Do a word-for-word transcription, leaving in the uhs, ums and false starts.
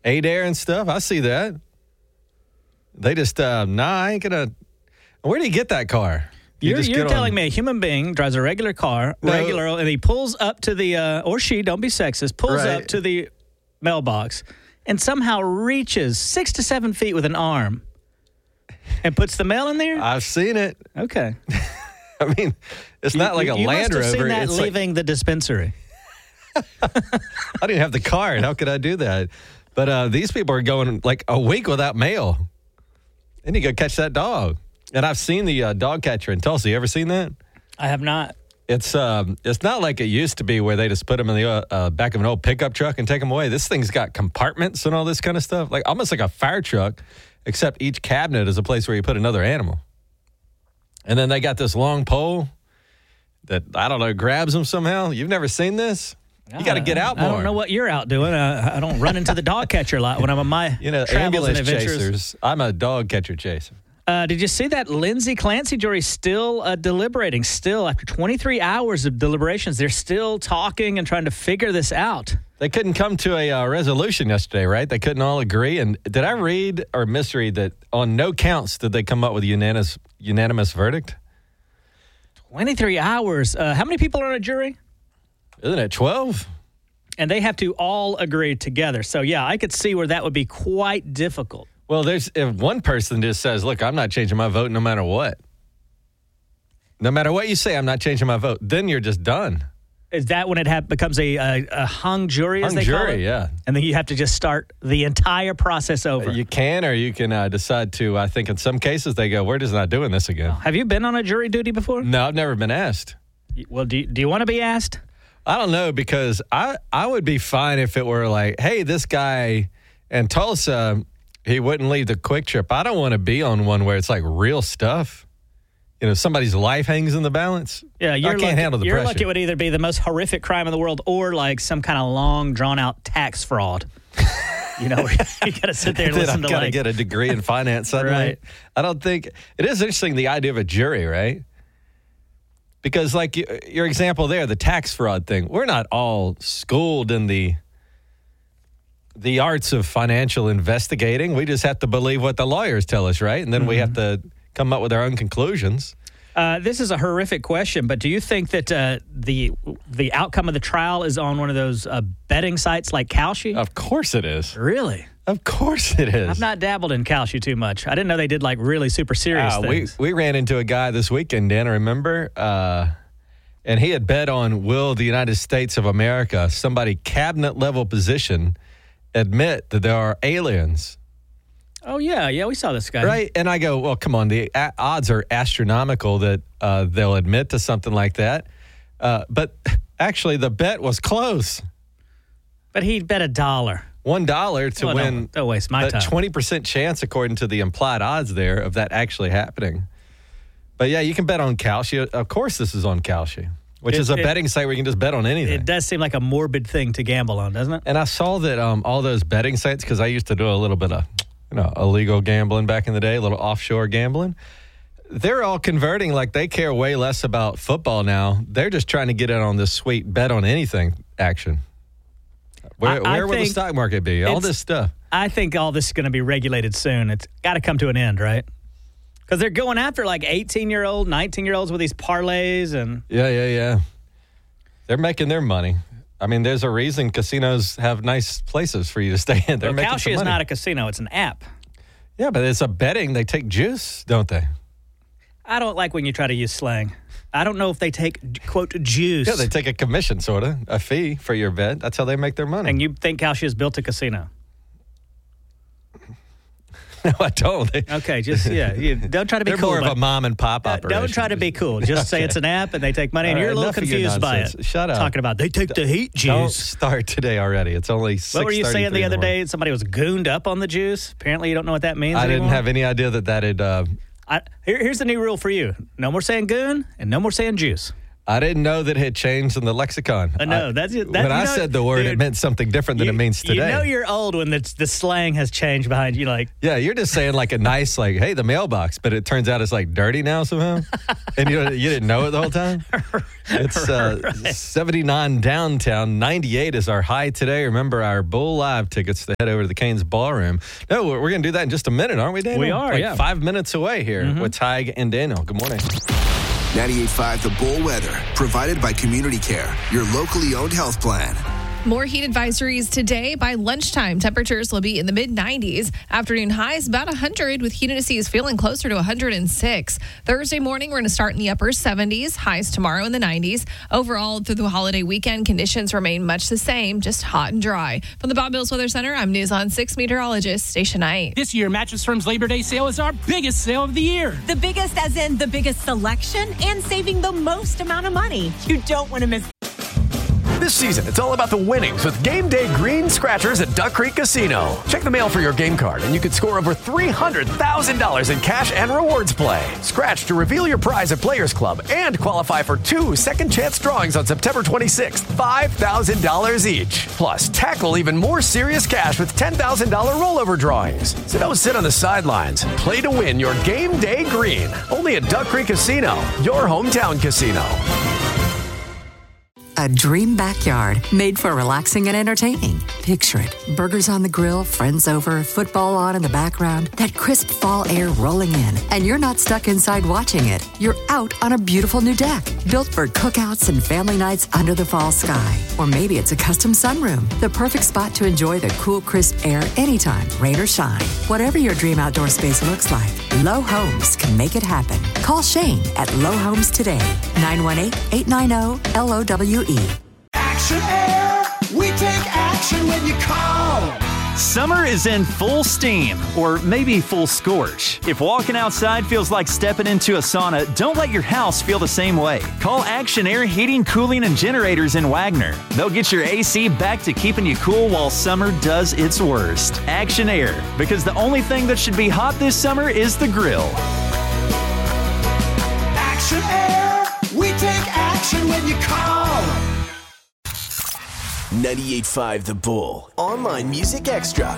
Adair and stuff. I see that. They just, uh, nah, I ain't going to. Where do you get that car? You You're, just you're get telling on, me a human being drives a regular car, No. regular, and he pulls up to the, uh, or she, don't be sexist, pulls Right. up to the mailbox and somehow reaches six to seven feet with an arm and puts the mail in there? I've seen it. Okay. I mean, it's not You- like you, a you Land must have Rover. seen that It's like, leaving the dispensary. I didn't have the card. How could I do that? But uh, these people are going like a week without mail. They need to go catch that dog. And I've seen the uh, dog catcher in Tulsa. You ever seen that? I have not. It's um, it's not like it used to be where they just put them in the uh, uh, back of an old pickup truck and take them away. This thing's got compartments and all this kind of stuff, like almost like a fire truck, except each cabinet is a place where you put another animal. And then they got this long pole that, I don't know, grabs them somehow. You've never seen this? You got to get out more. I don't know what you're out doing. Uh, I don't run into the dog catcher a lot when I'm on my You know, travels and ambulance adventures. chasers. I'm a dog catcher chaser. Uh, did you see that Lindsay Clancy jury still uh, deliberating? Still, after twenty-three hours of deliberations, they're still talking and trying to figure this out. They couldn't come to a uh, resolution yesterday, right? They couldn't all agree. And did I read or misread that on no counts did they come up with a unanimous, unanimous verdict? twenty-three hours. Uh, how many people are on a jury? Isn't it twelve? And they have to all agree together. So, yeah, I could see where that would be quite difficult. Well, there's if one person just says, look, I'm not changing my vote no matter what. No matter what you say, I'm not changing my vote. Then you're just done. Is that when it ha- becomes a, a, a hung jury, as Hung they call jury, it? yeah. And then you have to just start the entire process over. You can, or you can uh, decide to, I think in some cases they go, we're just not doing this again. Have you been on a jury duty before? No, I've never been asked. Well, do you, do you want to be asked? I don't know, because I, I would be fine if it were like, hey, this guy in Tulsa, he wouldn't leave the Quick Trip. I don't want to be on one where it's like real stuff. You know, somebody's life hangs in the balance. Yeah, you're I can't lucky, handle the you're pressure. lucky it would either be the most horrific crime in the world or like some kind of long, drawn-out tax fraud. You know, you got to sit there and Then listen I've to got to like... get a degree in finance suddenly. Right. I don't think it is interesting, the idea of a jury, right? Because like you, your example there, the tax fraud thing, we're not all schooled in the the arts of financial investigating. We just have to believe what the lawyers tell us, right? And then mm-hmm. we have to come up with our own conclusions. Uh, this is a horrific question, but do you think that uh, the the outcome of the trial is on one of those uh, betting sites like Kalshi? Of course it is. Really? Of course it is. I've not dabbled in Kalshi too much. I didn't know they did like really super serious uh, things. We, we ran into a guy this weekend, Dan, remember? Uh, and he had bet on will the United States of America, somebody cabinet level position, admit that there are aliens. Oh, yeah. Yeah, we saw this guy. Right. And I go, well, come on. The a- odds are astronomical that uh, they'll admit to something like that. Uh, but actually, the bet was close. But he bet a dollar. One dollar to well, win. Don't, don't waste my that time. twenty percent chance, according to the implied odds there, of that actually happening. But yeah, you can bet on Kalshi. Of course, this is on Kalshi, which It- is a it- betting site where you can just bet on anything. It does seem like a morbid thing to gamble on, doesn't it? And I saw that um, all those betting sites, because I used to do a little bit of you know illegal gambling back in the day, a little offshore gambling. They're all converting like they care way less about football now. They're just trying to get in on this sweet bet on anything action. Where, I- I where will the think stock market be? All it's- this stuff. I think all this is going to be regulated soon. It's got to come to an end, right? Because they're going after like eighteen-year-old, nineteen-year-olds with these parlays and... Yeah, yeah, yeah. They're making their money. I mean, there's a reason casinos have nice places for you to stay in. They're Well, making Kalshi some is money. not a casino. It's an app. Yeah, but it's a betting. They take juice, don't they? I don't like when you try to use slang. I don't know if they take, quote, juice. Yeah, they take a commission, sort of, a fee for your bet. That's how they make their money. And you think Kalshi has built a casino? No, I don't. They, Okay, just, yeah. You, don't try to be they're cool. more of but- a mom and pop Uh, operation. don't try to be cool. Just say Okay. it's an app and they take money, and All you're right, a little enough of your confused by it. nonsense. Shut up. Talking about they take the heat Don't juice. start today already. It's only six What were you saying the in other morning. day? Somebody was gooned up on the juice. Apparently, you don't know what that means I didn't anymore. have any idea that that had... Uh, I, here, here's the new rule for you. No more saying goon and no more saying juice. I didn't know that it had changed in the lexicon. I know. That's, that's when I know, said the word, dude, it meant something different than you, it means today. You know you're old when the, the slang has changed behind you. Like, yeah, you're just saying like a nice, like, hey, the mailbox, but it turns out it's like dirty now somehow. And you you didn't know it the whole time? It's uh, right. seventy-nine downtown, ninety-eight is our high today. Remember our Bull Live tickets to head over to the Canes Ballroom. No, we're going to do that in just a minute, aren't we, Daniel? We are, like yeah. Five minutes away here mm-hmm. with Tig and Daniel. Good morning. ninety-eight point five The Bull Weather, provided by Community Care, your locally owned health plan. More heat advisories today. By lunchtime, temperatures will be in the mid nineties. Afternoon highs about one hundred, with heat indices feeling closer to one hundred six. Thursday morning, we're going to start in the upper seventies. Highs tomorrow in the nineties. Overall, through the holiday weekend, conditions remain much the same, just hot and dry. From the Bob Mills Weather Center, I'm News on six meteorologist Stacia Knight. This year, Mattress Firm's Labor Day sale is our biggest sale of the year. The biggest as in the biggest selection and saving the most amount of money. You don't want to miss. This season, it's all about the winnings with Game Day Green Scratchers at Duck Creek Casino. Check the mail for your game card, and you could score over three hundred thousand dollars in cash and rewards play. Scratch to reveal your prize at Players Club and qualify for two second chance drawings on September twenty-sixth, five thousand dollars each. Plus, tackle even more serious cash with ten thousand dollars rollover drawings. So don't sit on the sidelines. Play to win your Game Day Green. Only at Duck Creek Casino, your hometown casino. A dream backyard made for relaxing and entertaining. Picture it. Burgers on the grill, friends over, football on in the background, that crisp fall air rolling in. And you're not stuck inside watching it. You're out on a beautiful new deck, built for cookouts and family nights under the fall sky. Or maybe it's a custom sunroom, the perfect spot to enjoy the cool, crisp air anytime, rain or shine. Whatever your dream outdoor space looks like, Low Homes can make it happen. Call Shane at Low Homes today. nine one eight, eight nine zero, L O W E. Action Air, we take action when you call. Summer is in full steam, or maybe full scorch. If walking outside feels like stepping into a sauna, don't let your house feel the same way. Call Action Air Heating, Cooling, and Generators in Wagner. They'll get your A C back to keeping you cool while summer does its worst. Action Air, because the only thing that should be hot this summer is the grill. Action Air, we take action when you call. ninety-eight point five The Bull. Online Music Extra.